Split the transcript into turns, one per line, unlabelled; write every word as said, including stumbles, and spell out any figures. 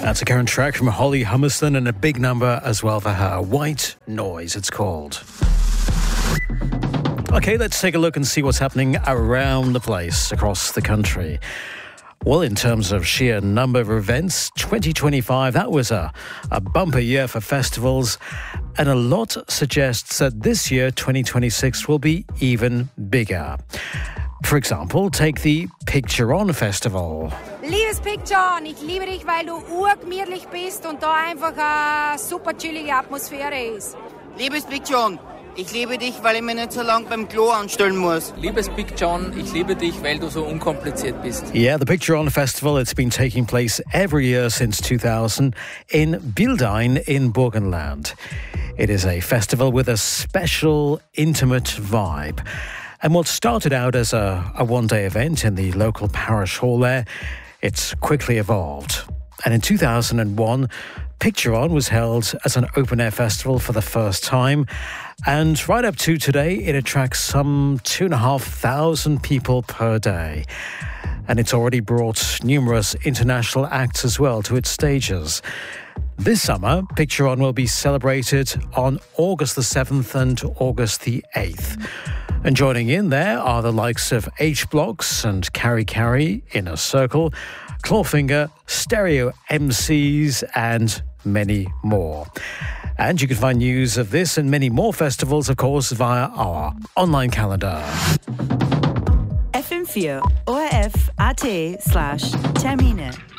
That's a current track from Holly Hummerson and a big number as well for her. White Noise, it's called. Okay, let's take a look and see what's happening around the place, across the country. Well, in terms of sheer number of events, twenty twenty-five, that was a, a bumper year for festivals. And a lot suggests that this year, twenty twenty-six, will be even bigger. For example, take the Picture On Festival.
Liebes Picture On, ich liebe dich, weil du urgemütlich bist und da einfach eine super chillige Atmosphäre ist.
Liebes Picture On, ich liebe dich, weil ich mich nicht so lange beim Klo anstellen muss.
Liebes Picture On, ich liebe dich, weil du so unkompliziert bist.
Yeah, the Picture On Festival, it's been taking place every year since two thousand in Bildein in Burgenland. It is a festival with a special, intimate vibe. And what started out as a, a one-day event in the local parish hall there, it's quickly evolved. And in two thousand one, Picture On was held as an open-air festival for the first time. And right up to today, it attracts some two and a half thousand people per day. And it's already brought numerous international acts as well to its stages. This summer, Picture On will be celebrated on August the seventh and August the eighth. And joining in there are the likes of H-Blocks and Carry Carry, Inner Circle, Clawfinger, Stereo M Cs, and many more. And you can find news of this and many more festivals, of course, via our online calendar.
F M four O R F A T slash Termine.